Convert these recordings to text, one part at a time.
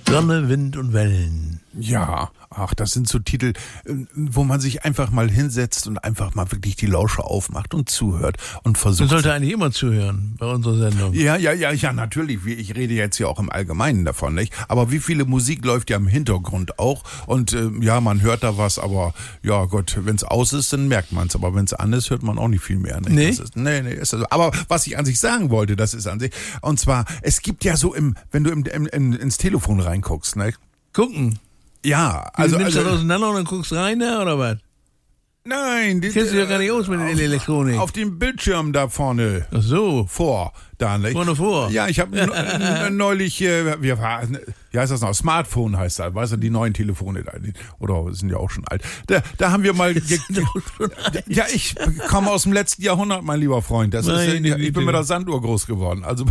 Sonne, Wind und Wellen. Ja, ach, das sind so Titel, wo man sich einfach mal hinsetzt und einfach mal wirklich die Lausche aufmacht und zuhört und versucht. Man sollte eigentlich immer zuhören bei unserer Sendung. Ja, natürlich. Ich rede jetzt ja auch im Allgemeinen davon, nicht? Aber wie viele Musik läuft ja im Hintergrund auch und ja, man hört da was, aber ja Gott, wenn es aus ist, dann merkt man es. Aber wenn es an ist, hört man auch nicht viel mehr. Nicht? Nee? Nee, ist also. Aber was ich an sich sagen wollte, das ist an sich, und zwar, es gibt ja so wenn du ins Telefon reinguckst, ne? Gucken. Ja, Du nimmst das auseinander und dann guckst rein, ne, oder was? Nein, Kennst du ja gar nicht aus mit der Elektronik. Auf dem Bildschirm da vorne. Ach so. Da, nicht? Vorne vor. Ja, ich habe neulich, wie heißt das noch? Smartphone heißt das, weißt du, die neuen Telefone da, oder sind ja auch schon alt. Da haben wir mal, ja, ich komme aus dem letzten Jahrhundert, mein lieber Freund. Ich bin mit der Sanduhr groß geworden. Also,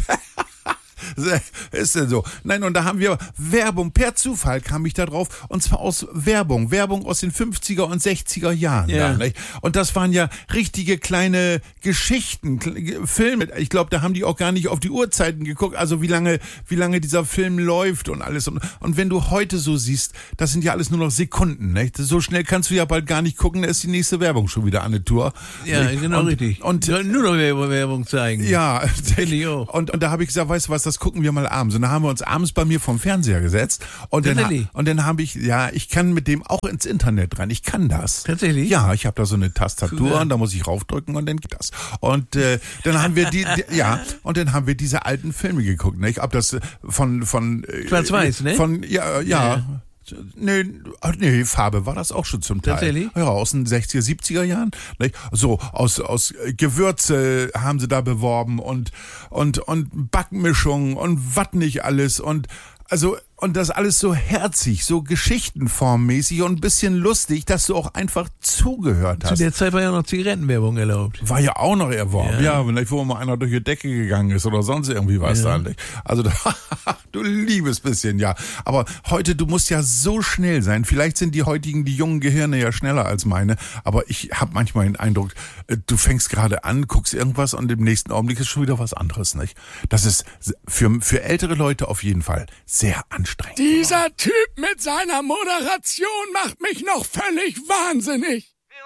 ist denn so? Nein, und da haben wir Werbung, per Zufall kam ich da drauf, und zwar aus Werbung aus den 50er und 60er Jahren. Ja. Da, nicht? Und das waren ja richtige kleine Geschichten, Filme. Ich glaube, da haben die auch gar nicht auf die Uhrzeiten geguckt, also wie lange dieser Film läuft und alles. Und wenn du heute so siehst, das sind ja alles nur noch Sekunden. Nicht? So schnell kannst du ja bald gar nicht gucken, da ist die nächste Werbung schon wieder an der Tour. Ja, genau, richtig. Und nur noch Werbung zeigen. Ja, finde ich auch. Und da habe ich gesagt, weißt du was, das gucken wir mal abends. Und dann haben wir uns abends bei mir vom Fernseher gesetzt. Und dann habe ich kann mit dem auch ins Internet rein. Ich kann das. Tatsächlich? Ja, ich habe da so eine Tastatur, cool. Und da muss ich raufdrücken und dann geht das. Und dann haben wir und dann haben wir diese alten Filme geguckt. Nicht? Ob das von Schwarz-Weiß, ne? Ja. Nee, Farbe war das auch schon zum Teil. Tatsächlich? Ja, aus den 60er, 70er Jahren. Nicht? So, aus Gewürze haben sie da beworben und Backmischungen und was nicht alles und das alles so herzig, so geschichtenformmäßig und ein bisschen lustig, dass du auch einfach zugehört hast. Zu der Zeit war ja noch Zigarettenwerbung erlaubt. War ja auch noch erworben. Ja, vielleicht wo mal einer durch die Decke gegangen ist oder sonst irgendwie was da. Also du liebes bisschen, ja. Aber heute, du musst ja so schnell sein. Vielleicht sind die jungen Gehirne ja schneller als meine. Aber ich habe manchmal den Eindruck, du fängst gerade an, guckst irgendwas und im nächsten Augenblick ist schon wieder was anderes, nicht? Das ist für ältere Leute auf jeden Fall sehr anstrengend. Dieser Typ mit seiner Moderation macht mich noch völlig wahnsinnig.